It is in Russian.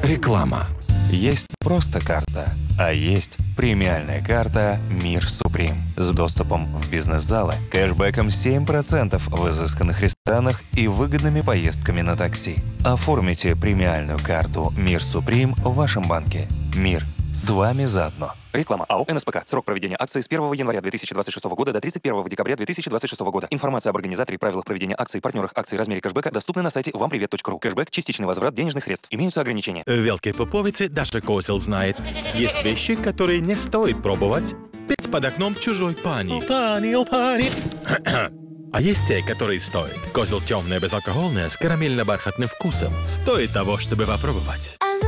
Реклама. Есть просто карта, а есть премиальная карта «Мир Суприм» с доступом в бизнес-залы, кэшбэком 7% в изысканных ресторанах и выгодными поездками на такси. Оформите премиальную карту «Мир Суприм» в вашем банке. Мир с вами заодно. Реклама. АО «НСПК». Срок проведения акции с 1 января 2026 года до 31 декабря 2026 года. Информация об организаторе и правилах проведения акций, партнерах акций, размере кэшбэка доступны на сайте вампривет.ру. Кэшбэк – частичный возврат денежных средств. Имеются ограничения. Велкой пуповицы даже козел знает. Есть вещи, которые не стоит пробовать. Петь под окном чужой пани. Пани. А есть те, которые стоит. Козел темное, безалкогольное, с карамельно-бархатным вкусом. Стоит того, чтобы попробовать.